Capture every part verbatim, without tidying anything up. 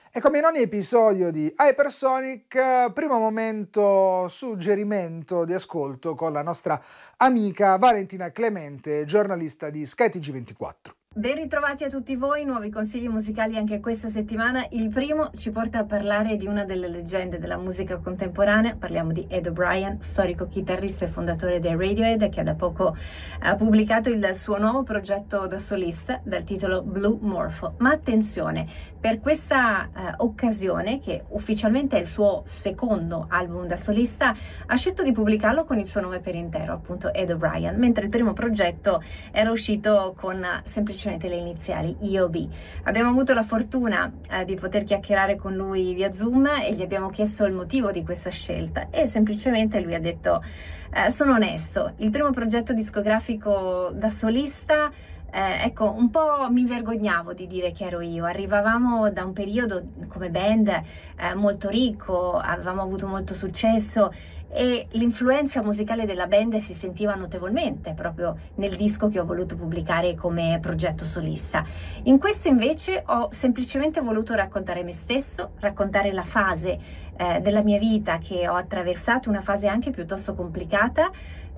E come in ogni episodio di Hypersonic, primo momento suggerimento di ascolto con la nostra amica Valentina Clemente, giornalista di SkyTG ventiquattro. Ben ritrovati a tutti voi, nuovi consigli musicali anche questa settimana. Il primo ci porta a parlare di una delle leggende della musica contemporanea. Parliamo di Ed O'Brien, storico chitarrista e fondatore dei Radiohead, che da poco ha pubblicato il suo nuovo progetto da solista dal titolo Blue Morpho. Ma attenzione, per questa eh, occasione, che ufficialmente è il suo secondo album da solista, ha scelto di pubblicarlo con il suo nome per intero, appunto Ed O'Brien, mentre il primo progetto era uscito con semplicemente le iniziali E O B. Abbiamo avuto la fortuna eh, di poter chiacchierare con lui via Zoom e gli abbiamo chiesto il motivo di questa scelta e semplicemente lui ha detto eh, sono onesto, il primo progetto discografico da solista, Eh, ecco, un po' mi vergognavo di dire che ero io. Arrivavamo da un periodo come band eh, molto ricco, avevamo avuto molto successo e l'influenza musicale della band si sentiva notevolmente proprio nel disco che ho voluto pubblicare come progetto solista. In questo invece ho semplicemente voluto raccontare me stesso, raccontare la fase eh, della mia vita che ho attraversato, una fase anche piuttosto complicata,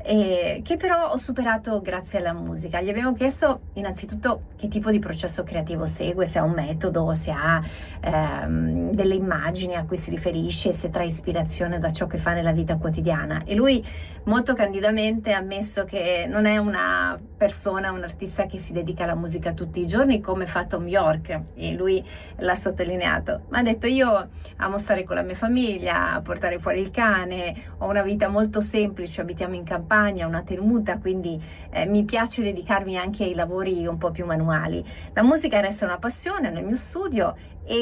e che però ho superato grazie alla musica. Gli abbiamo chiesto innanzitutto che tipo di processo creativo segue, se ha un metodo, se ha ehm, delle immagini a cui si riferisce, se trae ispirazione da ciò che fa nella vita quotidiana, e lui molto candidamente ha ammesso che non è una persona, un artista che si dedica alla musica tutti i giorni come fa Tom York, e lui l'ha sottolineato, ma ha detto io amo stare con la mia famiglia, portare fuori il cane, ho una vita molto semplice, abitiamo in campagna, una tenuta, quindi eh, mi piace dedicarmi anche ai lavori un po' più manuali. La musica resta una passione nel mio studio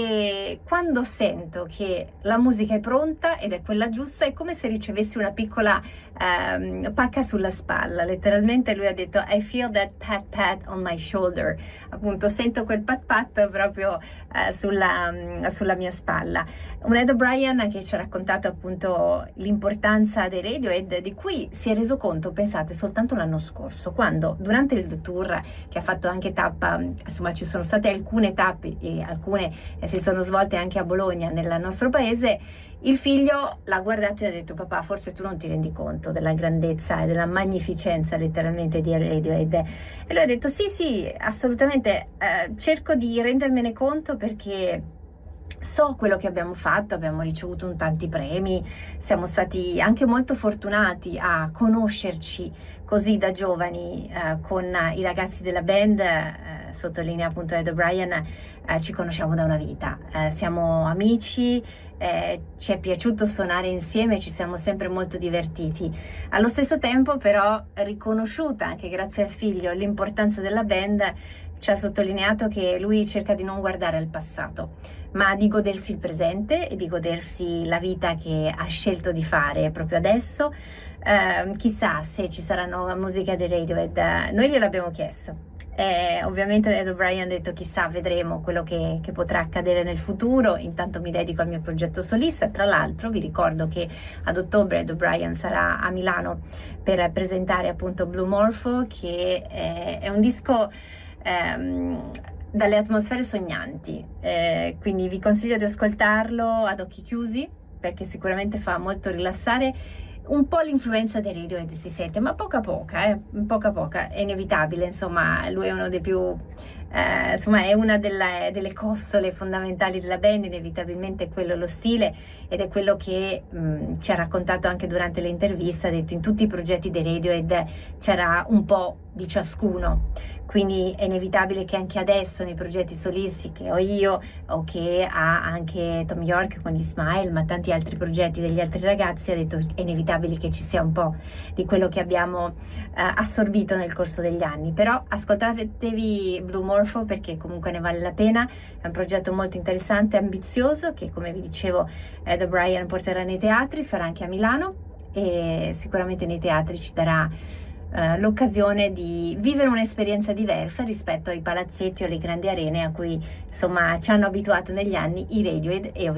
e quando sento che la musica è pronta ed è quella giusta è come se ricevessi una piccola ehm, pacca sulla spalla. Letteralmente lui ha detto I feel that pat pat on my shoulder, appunto sento quel pat pat proprio eh, sulla, sulla mia spalla. Un Ed O'Brien che ci ha raccontato appunto l'importanza dei Radiohead, di cui si è reso conto, pensate, soltanto l'anno scorso, quando durante il tour che ha fatto anche tappa, insomma ci sono state alcune tappe e alcune eh, si sono svolte anche a Bologna nel nostro paese, il figlio l'ha guardato e ha detto papà, forse tu non ti rendi conto della grandezza e della magnificenza letteralmente di Radiohead. E lui ha detto sì sì, assolutamente, eh, cerco di rendermene conto perché so quello che abbiamo fatto, abbiamo ricevuto un tanti premi, siamo stati anche molto fortunati a conoscerci così da giovani eh, con i ragazzi della band, eh, sottolinea appunto Ed O'Brien, eh, ci conosciamo da una vita, eh, siamo amici, eh, ci è piaciuto suonare insieme, ci siamo sempre molto divertiti. Allo stesso tempo però, riconosciuta anche grazie al figlio l'importanza della band, ci ha sottolineato che lui cerca di non guardare al passato, ma di godersi il presente e di godersi la vita che ha scelto di fare proprio adesso. Eh, chissà se ci sarà nuova musica dei Radiohead, noi gliel'abbiamo chiesto. Eh, ovviamente Ed O'Brien ha detto chissà, vedremo quello che, che potrà accadere nel futuro, intanto mi dedico al mio progetto solista. Tra l'altro vi ricordo che ad ottobre Ed O'Brien sarà a Milano per presentare appunto Blue Morpho, che è, è un disco ehm, dalle atmosfere sognanti, eh, quindi vi consiglio di ascoltarlo ad occhi chiusi perché sicuramente fa molto rilassare. Un po' l'influenza dei Radiohead si sente, ma poca poca, eh, poca poca, è inevitabile, insomma, lui è uno dei più, eh, insomma, è una delle, delle costole fondamentali della band, inevitabilmente quello è lo stile ed è quello che mh, ci ha raccontato anche durante l'intervista, ha detto in tutti i progetti dei Radiohead c'era un po' di ciascuno, quindi è inevitabile che anche adesso nei progetti solisti che ho io o che ha anche Tom York con gli Smile, ma tanti altri progetti degli altri ragazzi, ha detto è inevitabile che ci sia un po' di quello che abbiamo eh, assorbito nel corso degli anni. Però ascoltatevi Blue Morpho perché comunque ne vale la pena, è un progetto molto interessante, ambizioso, che come vi dicevo Ed O'Brien porterà nei teatri, sarà anche a Milano e sicuramente nei teatri ci darà Uh, l'occasione di vivere un'esperienza diversa rispetto ai palazzetti o alle grandi arene a cui insomma ci hanno abituato negli anni i Radiohead e